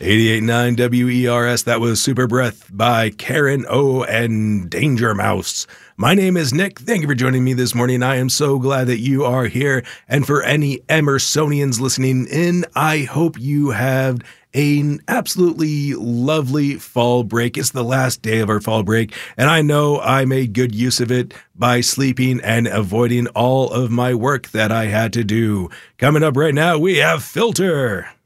88.9 WERS, that was Super Breath by Karen O and Danger Mouse. My name is Nick. Thank you for joining me this morning. I am so glad that you are here. And for any Emersonians listening in, I hope you have an absolutely lovely fall break. It's the last day of our fall break, and I know I made good use of it by sleeping and avoiding all of my work that I had to do. Coming up right now, we have Filter.